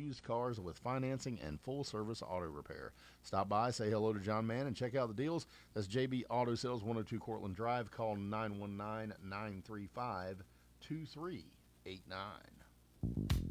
used cars with financing and full service auto repair. Stop by, say hello to John Mann, and check out the deals. That's JB Auto Sales, 102 Cortland Drive. Call 919 935 2389.